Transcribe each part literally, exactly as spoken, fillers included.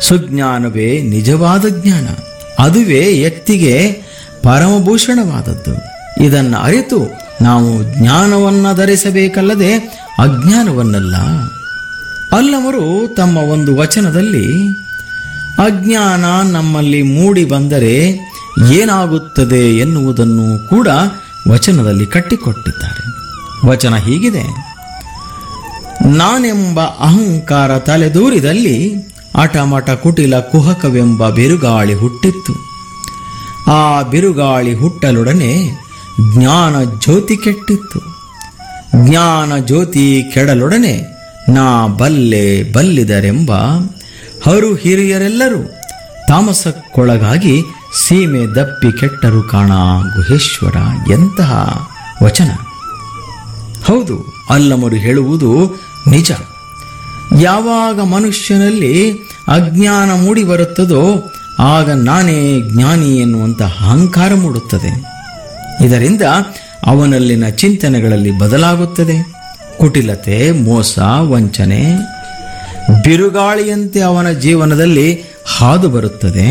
ಸುಜ್ಞಾನವೇ ನಿಜವಾದ ಜ್ಞಾನ. ಅದುವೇ ವ್ಯಕ್ತಿಗೆ ಪರಮಭೂಷಣವಾದದ್ದು. ಇದನ್ನು ಅರಿತು ನಾವು ಜ್ಞಾನವನ್ನ ಧರಿಸಬೇಕಲ್ಲದೆ ಅಜ್ಞಾನವನ್ನಲ್ಲ. ಅಲ್ಲವರು ತಮ್ಮ ಒಂದು ವಚನದಲ್ಲಿ ಅಜ್ಞಾನ ನಮ್ಮಲ್ಲಿ ಮೂಡಿ ಬಂದರೆ ಏನಾಗುತ್ತದೆ ಎನ್ನುವುದನ್ನು ಕೂಡ ವಚನದಲ್ಲಿ ಕಟ್ಟಿಕೊಟ್ಟಿದ್ದಾರೆ. ವಚನ ಹೀಗಿದೆ: ನಾನೆಂಬ ಅಹಂಕಾರ ತಲೆದೂರಿದಲ್ಲಿ ಅಟಮಟ ಕುಟಿಲ ಕುಹಕವೆಂಬ ಬಿರುಗಾಳಿ ಹುಟ್ಟಿತ್ತು. ಆ ಬಿರುಗಾಳಿ ಹುಟ್ಟಲೊಡನೆ ಜ್ಞಾನ ಜ್ಯೋತಿ ಕೆಟ್ಟಿತ್ತು. ಜ್ಞಾನ ಜ್ಯೋತಿ ಕೆಡಲೊಡನೆ ನಾ ಬಲ್ಲೆ ಬಲ್ಲಿದರೆಂಬ ಹರು ಹಿರಿಯರೆಲ್ಲರೂ ತಾಮಸಕ್ಕೊಳಗಾಗಿ ಸೀಮೆ ದಪ್ಪಿ ಕೆಟ್ಟರು ಕಾಣ ಗುಹೇಶ್ವರ. ಎಂತಹ ವಚನ! ಹೌದು, ಅಲ್ಲಮರು ಹೇಳುವುದು ನಿಜ. ಯಾವಾಗ ಮನುಷ್ಯನಲ್ಲಿ ಅಜ್ಞಾನ ಮೂಡಿ ಬರುತ್ತದೋ ಆಗ ನಾನೇ ಜ್ಞಾನಿ ಎನ್ನುವಂಥ ಅಹಂಕಾರ ಮೂಡುತ್ತದೆ. ಇದರಿಂದ ಅವನಲ್ಲಿನ ಚಿಂತನೆಗಳಲ್ಲಿ ಬದಲಾಗುತ್ತದೆ. ಕುಟಿಲತೆ, ಮೋಸ, ವಂಚನೆ ಬಿರುಗಾಳಿಯಂತೆ ಅವನ ಜೀವನದಲ್ಲಿ ಹಾದು ಬರುತ್ತದೆ.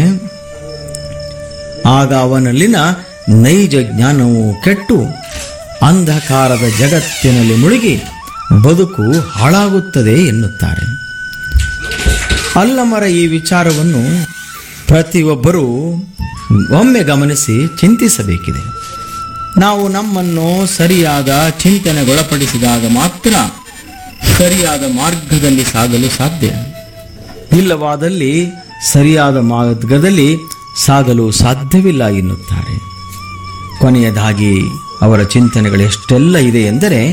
ಆಗ ಅವನಲ್ಲಿನ ನೈಜ ಜ್ಞಾನವು ಕೆಟ್ಟು ಅಂಧಕಾರದ ಜಗತ್ತಿನಲ್ಲಿ ಮುಳುಗಿ ಬದುಕು ಹಾಳಾಗುತ್ತದೆ ಎನ್ನುತ್ತಾರೆ. ಅಲ್ಲಮರ ಈ ವಿಚಾರವನ್ನು ಪ್ರತಿಯೊಬ್ಬರೂ ಒಮ್ಮೆ ಗಮನಿಸಿ ಚಿಂತಿಸಬೇಕಿದೆ. ನಾವು ನಮ್ಮನ್ನು ಸರಿಯಾದ ಚಿಂತನೆಗೊಳಪಡಿಸಿದಾಗ ಮಾತ್ರ ಸರಿಯಾದ ಮಾರ್ಗದಲ್ಲಿ ಸಾಗಲು ಸಾಧ್ಯ. ಇಲ್ಲವಾದಲ್ಲಿ ಸರಿಯಾದ ಮಾರ್ಗದಲ್ಲಿ ಸಾಗಲು ಸಾಧ್ಯವಿಲ್ಲ ಎನ್ನುತ್ತಾರೆ. ಕೊನೆಯದಾಗಿ ಅವರ ಚಿಂತನೆಗಳು ಎಷ್ಟೆಲ್ಲ ಇದೆ ಎಂದರೆ,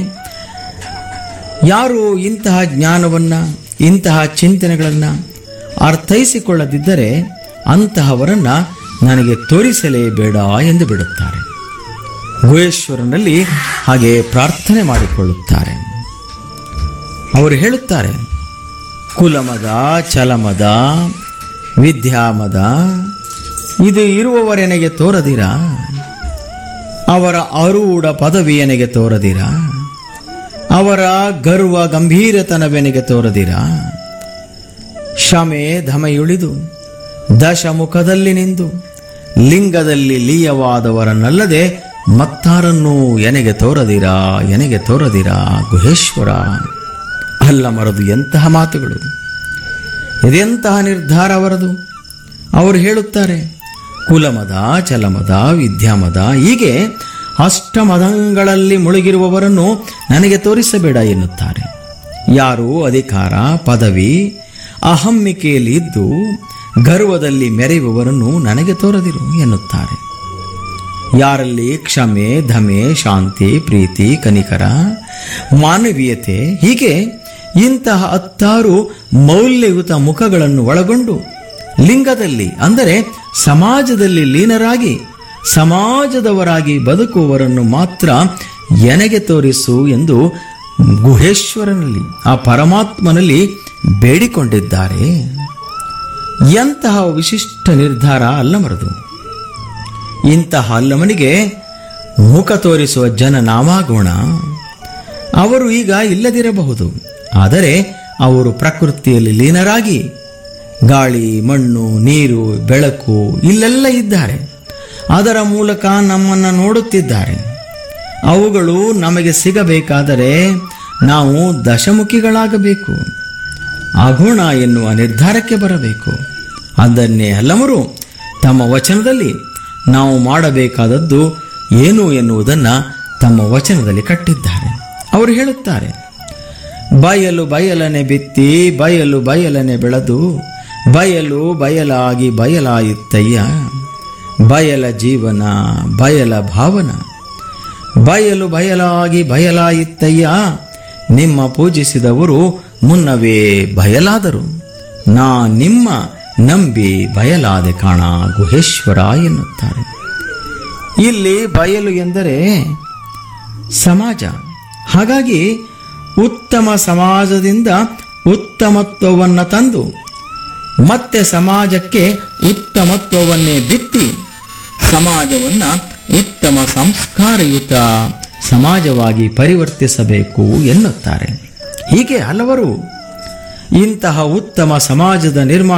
ಯಾರು ಇಂತಹ ಜ್ಞಾನವನ್ನ, ಇಂತಹ ಚಿಂತನೆಗಳನ್ನು ಅರ್ಥೈಸಿಕೊಳ್ಳದಿದ್ದರೆ ಅಂತಹವರನ್ನ ನನಗೆ ತೋರಿಸಲೇಬೇಡ ಎಂದು ಬಿಡುತ್ತಾರೆ. ಗುಹೇಶ್ವರನಲ್ಲಿ ಹಾಗೆ ಪ್ರಾರ್ಥನೆ ಮಾಡಿಕೊಳ್ಳುತ್ತಾರೆ. ಅವರು ಹೇಳುತ್ತಾರೆ, ಕುಲಮದ, ಛಲಮದ, ವಿದ್ಯಾಮದ ಇದು ಇರುವವರೆನಗೆ ತೋರದಿರ, ಅವರ ಅರೂಢ ಪದವಿಯನೆಗೆ ತೋರದಿರ, ಅವರ ಗರ್ವ ಗಂಭೀರತನವೆನೆಗೆ ತೋರದಿರ. ಶಮೆ ಧಮೆಯುಳಿದು ದಶಮುಖದಲ್ಲಿ ನಿಂದು ಲಿಂಗದಲ್ಲಿ ಲೀಯವಾದವರನ್ನಲ್ಲದೆ ಮತ್ತಾರನ್ನೂ ಎನೆಗೆ ತೋರದಿರ, ಎನೆಗೆ ತೋರದಿರ ಗುಹೇಶ್ವರ. ಅಲ್ಲಮರದು ಎಂತಹ ಮಾತುಗಳು! ಇದೆಂತಹ ನಿರ್ಧಾರ ಅವರದು! ಅವರು ಹೇಳುತ್ತಾರೆ, ಕುಲಮದ, ಛಲಮದ, ವಿದ್ಯಾಮದ ಹೀಗೆ ಅಷ್ಟಮದಂಗಳಲ್ಲಿ ಮುಳುಗಿರುವವರನ್ನು ನನಗೆ ತೋರಿಸಬೇಡ ಎನ್ನುತ್ತಾರೆ. ಯಾರು ಅಧಿಕಾರ, ಪದವಿ, ಅಹಮ್ಮಿಕೆಯಲ್ಲಿ ಇದ್ದು ಗರ್ವದಲ್ಲಿ ಮೆರೆಯುವವರನ್ನು ನನಗೆ ತೋರದಿರು ಎನ್ನುತ್ತಾರೆ. ಯಾರಲ್ಲಿ ಕ್ಷಮೆ, ಧಮೆ, ಶಾಂತಿ, ಪ್ರೀತಿ, ಕನಿಕರ, ಮಾನವೀಯತೆ ಹೀಗೆ ಇಂತಹ ಹತ್ತಾರು ಮೌಲ್ಯಯುತ ಮುಖಗಳನ್ನು ಒಳಗೊಂಡು ಲಿಂಗದಲ್ಲಿ ಅಂದರೆ ಸಮಾಜದಲ್ಲಿ ಲೀನರಾಗಿ ಸಮಾಜದವರಾಗಿ ಬದುಕುವವರನ್ನು ಮಾತ್ರ ಎನಗೆ ತೋರಿಸು ಎಂದು ಗುಹೇಶ್ವರನಲ್ಲಿ, ಆ ಪರಮಾತ್ಮನಲ್ಲಿ ಬೇಡಿಕೊಂಡಿದ್ದಾರೆ. ಎಂತಹ ವಿಶಿಷ್ಟ ನಿರ್ಧಾರ ಅಲ್ಲಮರದು! ಇಂತಹ ಅಲ್ಲಮನಿಗೆ ಮುಖ ತೋರಿಸುವ ಜನ ನಾವಾಗೋಣ. ಅವರು ಈಗ ಇಲ್ಲದಿರಬಹುದು, ಆದರೆ ಅವರು ಪ್ರಕೃತಿಯಲ್ಲಿ ಲೀನರಾಗಿ ಗಾಳಿ, ಮಣ್ಣು, ನೀರು, ಬೆಳಕು ಇಲ್ಲೆಲ್ಲ ಇದ್ದಾರೆ. ಅದರ ಮೂಲಕ ನಮ್ಮನ್ನು ನೋಡುತ್ತಿದ್ದಾರೆ. ಅವುಗಳು ನಮಗೆ ಸಿಗಬೇಕಾದರೆ ನಾವು ದಶಮುಖಿಗಳಾಗಬೇಕು, ಅಗುಣ ಎನ್ನುವ ನಿರ್ಧಾರಕ್ಕೆ ಬರಬೇಕು. ಅದನ್ನೇ ಅಲ್ಲಮರು ತಮ್ಮ ವಚನದಲ್ಲಿ ನಾವು ಮಾಡಬೇಕಾದದ್ದು ಏನು ಎನ್ನುವುದನ್ನು ತಮ್ಮ ವಚನದಲ್ಲಿ ಕಟ್ಟಿದ್ದಾರೆ. ಅವರು ಹೇಳುತ್ತಾರೆ, ಬಯಲು ಬಯಲನೆ ಬಿತ್ತಿ ಬಯಲು ಬಯಲನೆ ಬೆಳೆದು ಬಯಲು ಬಯಲಾಗಿ ಬಯಲಾಯಿತ್ತಯ್ಯ, ಬಯಲ ಜೀವನ ಬಯಲ ಭಾವನ, ಬಯಲು ಬಯಲಾಗಿ ಬಯಲಾಯಿತ್ತಯ್ಯ, ನಿಮ್ಮ ಪೂಜಿಸಿದವರು ಮುನ್ನವೇ ಬಯಲಾದರು, ನಾ ನಿಮ್ಮ ನಂಬಿ ಬಯಲಾದೆ ಕಾಣ ಗುಹೇಶ್ವರ ಎನ್ನುತ್ತಾರೆ. ಇಲ್ಲಿ ಬಯಲು ಎಂದರೆ ಸಮಾಜ. ಹಾಗಾಗಿ ಉತ್ತಮ ಸಮಾಜದಿಂದ ಉತ್ತಮತ್ವವನ್ನು ತಂದು ಮತ್ತೆ ಸಮಾಜಕ್ಕೆ ಉತ್ತಮತ್ವವನ್ನೇ ಬಿತ್ತಿ ಸಮಾಜವನ್ನು ಉತ್ತಮ ಸಂಸ್ಕಾರಯುತ ಸಮಾಜವಾಗಿ ಪರಿವರ್ತಿಸಬೇಕು ಎನ್ನುತ್ತಾರೆ. ಹೀಗೆ ಹಲವರು ಇಂತಹ ಉತ್ತಮ ಸಮಾಜದ ನಿರ್ಮಾಣ